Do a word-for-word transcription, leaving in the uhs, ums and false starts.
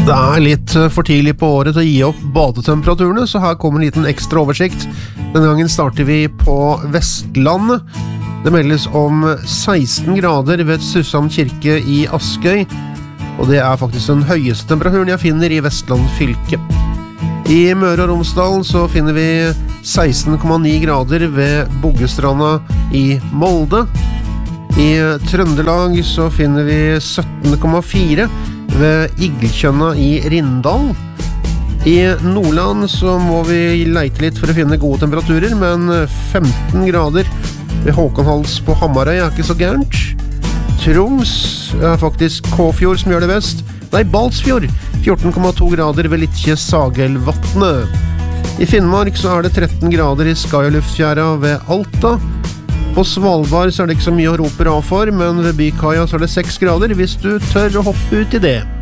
Det er litt for tidlig på året til å gi opp badetemperaturene, så her kommer en liten ekstra oversikt. Denne gangen starter vi på Vestlandet. Det meldes om seksten grader ved Sussam kirke i Askøy, og det er faktisk den høyeste temperaturen jeg finner i Vestland fylke. I Møre og Romsdal så finner vi seksten komma ni grader ved Boggestranda i Molde. I Trøndelag så finner vi sytten komma fire ved Igelkjønna i Rindal. I Nordland så må vi leite litt for å finne gode temperaturer, men femten grader ved Håkonhals på Hamarøy er ikke så gærent. Troms er faktisk Kåfjord som gjør det best. Nei, Balsfjord, fjorten komma to grader ved Litje Sagelvatnet. I Finnmark så er det tretten grader i Skailuftfjæra ved Alta. På Svalbard så er det ikke så mye å rope av for, men ved Bykaia så er det seks grader hvis du tør å hoppe ut i det.